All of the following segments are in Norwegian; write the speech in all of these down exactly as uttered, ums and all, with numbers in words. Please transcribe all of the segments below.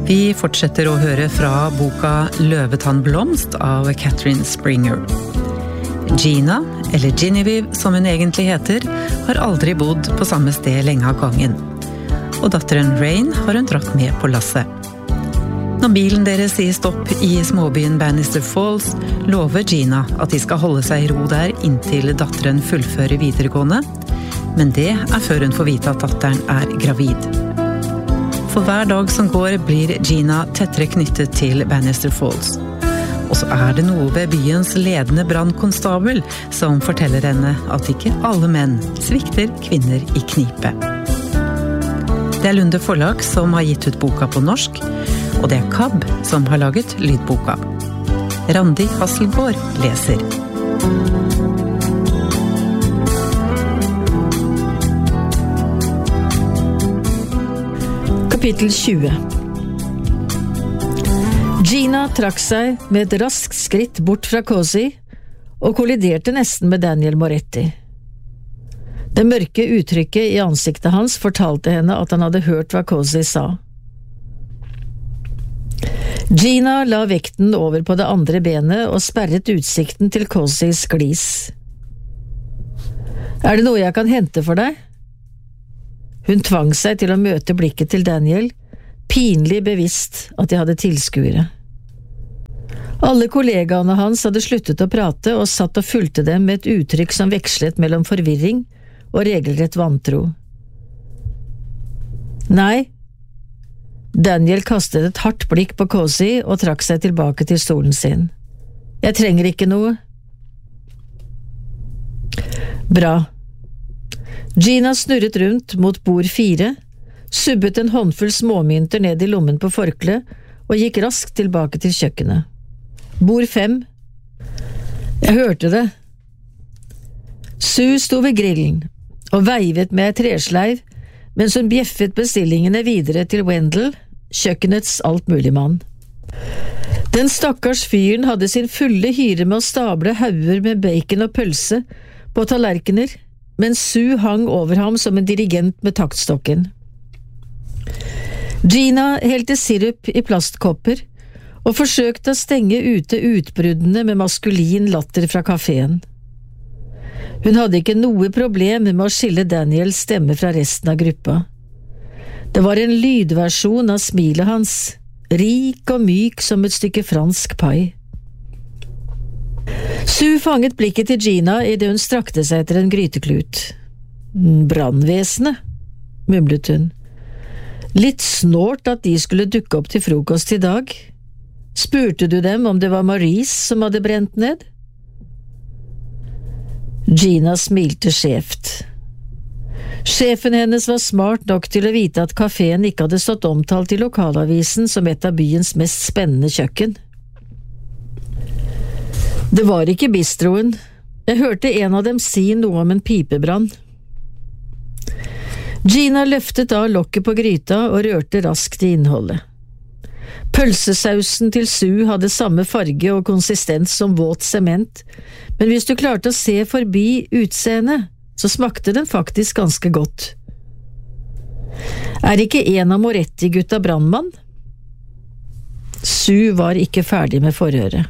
Vi fortsetter å høre fra boka Løvetannblomst av Catherine Springer. Gina, eller Genevieve som hun egentlig heter, har aldri bodd på samme sted lenge av gangen. Og datteren Rain har hun dratt med på lasset. Når bilen deres sier stopp i småbyen Bannister Falls, lover Gina at de skal holde seg i ro der inntil datteren fullfører videregående, men det er før hun får vite at datteren er gravid. For hver dag som går blir Gina tettere knyttet til Bannister Falls. Og så er det noe ved byens ledende brandkonstabel som forteller henne at ikke alle menn svikter kvinner i knipe. Det er Lunde Forlag som har gitt ut boka på norsk, og det er K A B som har laget lydboka. Randi Hasselgaard leser. Kapittel tjue. Gina trakk seg med et raskt skritt bort fra Cozy og kolliderte nesten med Daniel Moretti. Det mørke uttrykket i ansiktet hans fortalte henne at han hadde hørt hva Cozy sa. Gina la vekten over på det andre benet og sperret utsikten til Cozys glis. Er det noe jeg kan hente for deg? Hun tvang seg til å møte blikket til Daniel, pinlig bevisst at de hadde tilskuere. Alle kollegaene hans hadde sluttet å prate og satt og fulgte dem med et uttrykk som vekslet mellom forvirring og regelrett vantro. Nei. Daniel kastet et hardt blikk på Cozy og trakk seg tilbake til stolen sin. Jeg trenger ikke noe. Bra. Gina snurret rundt mot bord fire, subbet en håndfull småmynter ned i lommen på forkle og gikk raskt tilbake til kjøkkenet. Bord fem. Jeg hørte det. Sue sto ved grillen og veivet med ei tresleiv mens hun bjeffet bestillingene videre til Wendell, kjøkkenets altmuligmann. Den stakkars fyren hadde sin fulle hyre med å stable hauger med bacon og pølse på tallerkener, mens Sue hang over ham som en dirigent med taktstokken. Gina helte sirup i plastkopper og forsøkte å stenge ute utbruddene med maskulin latter fra kaféen. Hun hadde ikke noe problem med å skille Daniels stemme fra resten av gruppa. Det var en lydversjon av smilet hans, rik og myk som et stykke fransk pai. Sue fanget blikket til Gina i det hun strakte seg etter en gryteklut. Brannvesenet, mumlet hun. Litt snålt at de skulle dukke opp til frokost i dag. Spurte du dem om det var Maurice som hadde brent ned? Gina smilte skjevt. Sjefen hennes var smart nok til å vite at kaféen ikke hadde stått omtalt i lokalavisen som et av byens mest spennende kjøkken. Det var ikke bistroen. Jeg hørte en av dem si noe om en pipebrann. Gina løftet av lokket på gryta og rørte raskt i innholdet. Pølsesausen til Sue hadde samme farge og konsistens som våt sement, men hvis du klarte å se forbi utseendet, så smakte den faktisk ganske godt. Er ikke en av Moretti-gutta brannmann? Sue var ikke ferdig med forhøret.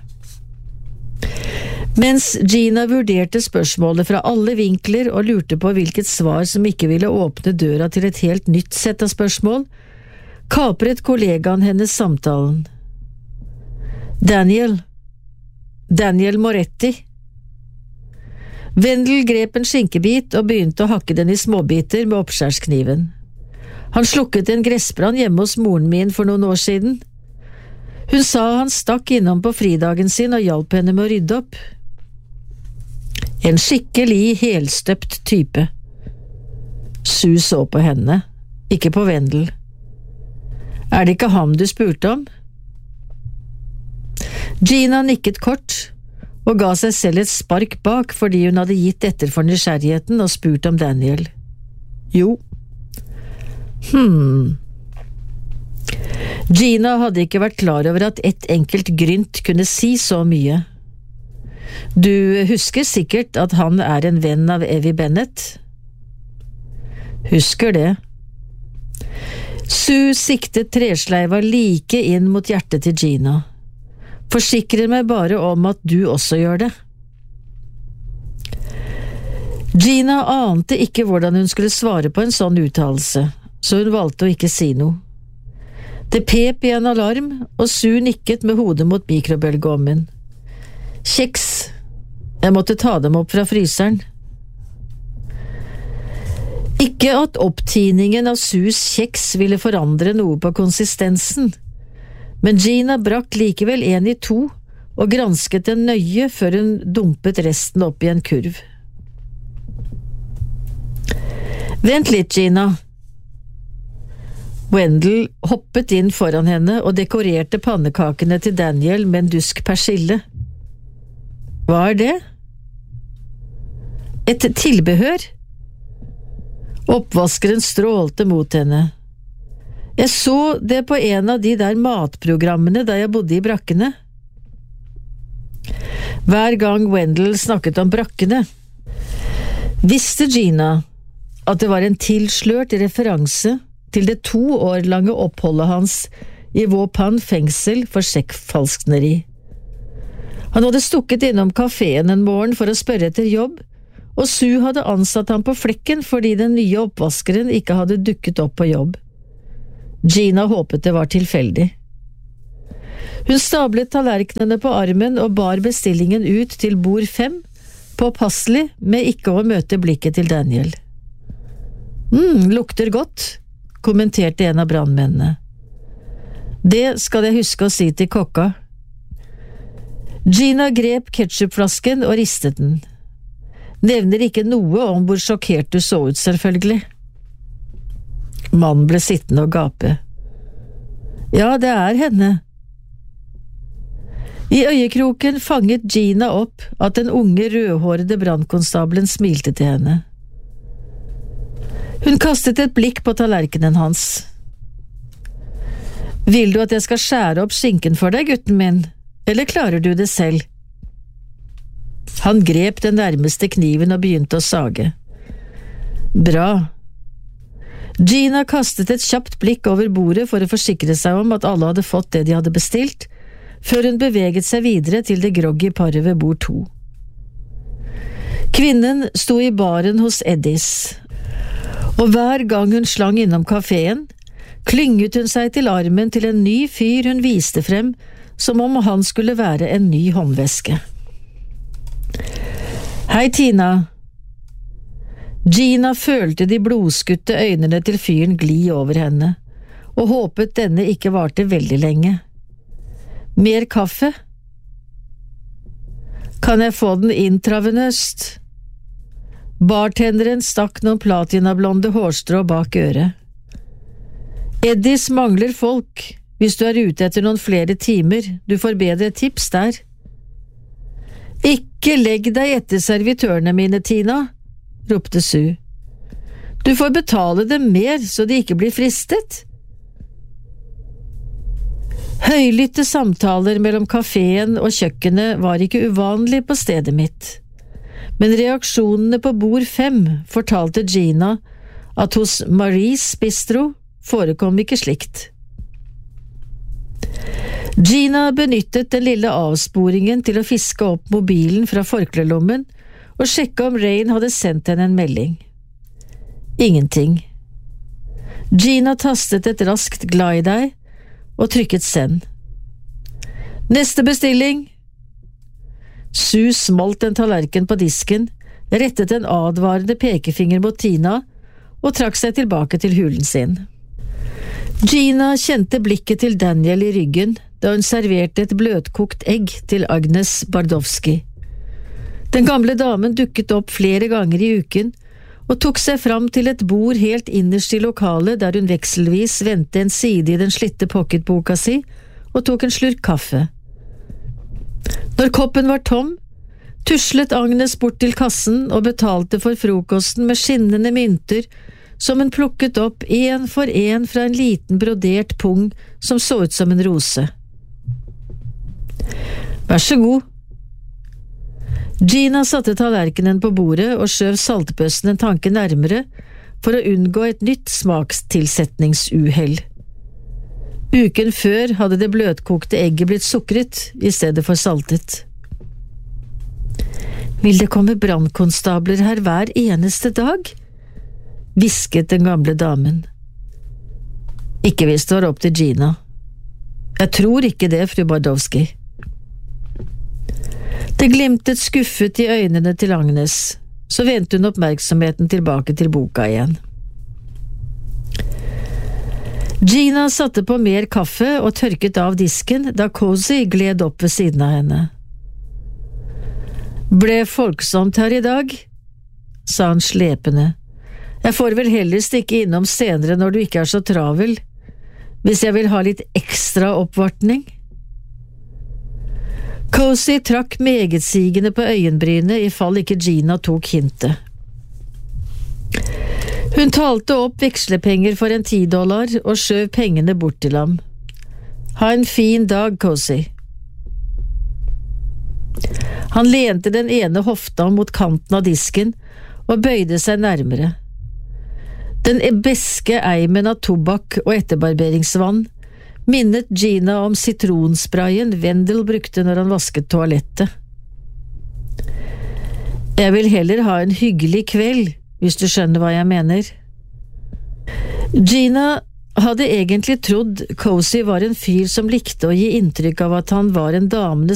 Mens Gina vurderte spørsmålet fra alle vinkler og lurte på hvilket svar som ikke ville åpne døra til et helt nytt sett av spørsmål, kapret kollegaen hennes samtalen. Daniel. Daniel Moretti. Wendell grep en skinkebit og begynte å hakke den i småbiter med oppskjærskniven. Han slukket en gressbrann hjemme hos moren min for noen år siden. Hun sa han stakk innom på fridagen sin og hjalp henne med å rydde opp. En skikkelig helstøpt type. Sue så på henne, ikke på Wendell. Er det ikke ham du spurte om? Gina nikket kort og ga seg selv et spark bak fordi hun hadde gitt etter for nysgjerrigheten og spurt om Daniel. Jo. Hmm. Gina hadde ikke vært klar over at ett enkelt grynt kunne si så mye. Du husker sikkert at han er en venn av Evie Bennett? Husker det. Sue siktet tresleiva like inn mot hjertet til Gina. Forsikrer meg bare om at du også gjør det. Gina ante ikke hvordan hun skulle svare på en sånn uttalelse, så hun valgte å ikke si noe. Det pep i en alarm, og Sue nikket med hodet mot mikrobølgeovnen. Kjeks. Jeg måtte ta dem opp fra fryseren. Ikke at opptiningen av Sues kjeks ville forandre noe på konsistensen, men Gina brakk likevel en i to og gransket den nøye før hun dumpet resten opp i en kurv. Vent litt, Gina. Wendell hoppet inn foran henne og dekorerte pannekakene til Daniel med en dusk persille. Hva er det? Et tilbehør? Oppvaskeren strålte mot henne. Jeg så det på en av de der matprogrammene da jeg bodde i brakkene. Hver gang Wendell snakket om brakkene, visste Gina at det var en tilslørt referanse til det to år lange oppholdet hans i Våpan fengsel for sjekkfalskneri. Han hadde stukket innom kaféen en morgen for å spørre etter jobb, og Sue hadde ansatt ham på flekken fordi den nye oppvaskeren ikke hadde dukket opp på jobb. Gina håpet det var tilfeldig. Hun stablet tallerkenene på armen og bar bestillingen ut til bord fem, påpasselig med ikke å møte blikket til Daniel. «Mm, lukter godt», kommenterte en av brannmennene. «Det skal jeg huske å si til kokka». Gina grep ketchupflasken og ristet den. Nevner ikke noe om hvor sjokkert du så ut, selvfølgelig. Mannen ble sittende og gape. Ja, det er henne. I øyekroken fanget Gina opp at den unge rødhårede brannkonstabelen smilte til henne. Hun kastet et blikk på tallerkenen hans. Vil du at jeg skal skjære opp skinken for deg, gutten min, eller klarer du det selv? Han grep den nærmeste kniven og begynte å sage. Bra. Gina kastet et kjapt blikk over bordet for å forsikre seg om at alle hadde fått det de hadde bestilt, før hun beveget seg videre til det groggy paret ved bord to. Kvinnen sto i baren hos Eddies, og hver gang hun slang innom kaféen, klynget hun seg til armen til en ny fyr hun viste frem, som om han skulle være en ny håndveske. Hei, Tina. Gina følte de blodskutte øynene til fyren gli over henne, og håpet denne ikke varte veldig lenge. Mer kaffe? Kan jeg få den intravenøst? Bartenderen stakk noen platinablonde hårstrå bak øret. Eddies mangler folk, hvis du er ute etter noen flere timer, du får bedre tips der. Ikke legg deg etter servitørene mine, Tina, ropte Sue. Du får betale dem mer, så de ikke blir fristet. Høylytte samtaler mellom kaféen og kjøkkenet var ikke uvanlig på stedet mitt, men reaksjonene på bord fem fortalte Gina at hos Maries bistro forekom ikke slikt. Gina benyttet den lille avsporingen til å fiske opp mobilen fra forklelommen og sjekke om Rain hadde sendt henne en melding. Ingenting. Gina tastet et raskt glad i deg og trykket send. Neste bestilling! Sue smalt en tallerken på disken, rettet en advarende pekefinger mot Tina og trakk seg tilbake til hulen sin. Gina kjente blikket til Daniel i ryggen da hun serverte et bløtkokt egg til Agnes Bardowski. Den gamle damen dukket opp flere ganger i uken og tok seg fram til et bord helt innerst i lokalet der hun vekselvis vendte en side i den slitte pocketboka si og tok en slurk kaffe. Når koppen var tom, tuslet Agnes bort til kassen og betalte for frokosten med skinnende mynter som hun plukket opp en for en fra en liten brodert pung som så ut som en rose. Vær så god. Gina satte tallerkenen på bordet og skjøv saltbøssen en tanke nærmere for å unngå et nytt smakstilsetningsuhell. Uken før hadde det bløtkokte egget blitt sukret i stedet for saltet. «Vil det komme brannkonstabler her hver eneste dag?» hvisket den gamle damen. «Ikke hvis det var opp til Gina. Jeg tror ikke det, fru Bardowski.» Det glimtet skuffet i øynene til Agnes, så vendte hun oppmerksomheten tilbake til boka igjen. Gina satte på mer kaffe og tørket av disken da Cozy gled opp ved siden av henne. «Ble folksomt her i dag?» sa han slepende. «Jeg får vel heller stikke innom senere når du ikke er så travel, hvis jeg vil ha litt ekstra oppvartning?» Cozy trakk megetsigende på øyenbrynet i fall ikke Gina tok hintet. Hun talte opp vekslepenger for en ti dollar og skjøv pengene bort til ham. «Ha en fin dag, Cozy.» Han lente den ene hofta mot kanten av disken og bøyde seg nærmere. Den beske eimen av tobakk og etterbarberingsvann minnet Gina om sitronsprayen Wendell brukte når han vasket toalettet. «Jeg vil heller ha en hyggelig kveld, hvis du skjønner hva jeg mener.» Gina hadde egentlig trodd Cozy var en fyr som likte å gi inntrykk av at han var en damenes